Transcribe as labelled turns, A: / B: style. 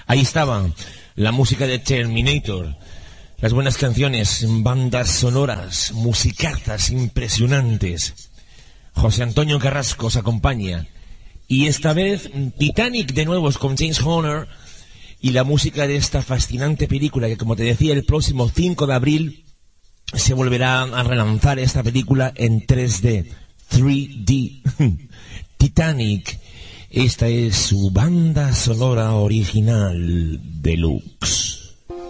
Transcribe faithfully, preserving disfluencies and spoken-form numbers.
A: Ahí estaba la música de Terminator, las buenas canciones, bandas sonoras, musicazas impresionantes. José Antonio Carrasco os acompaña. Y esta vez Titanic de nuevo con James Horner y la música de esta fascinante película que, como te decía, el próximo cinco de abril se volverá a relanzar esta película en tres D. tres D. Titanic. Esta es su banda sonora original deluxe.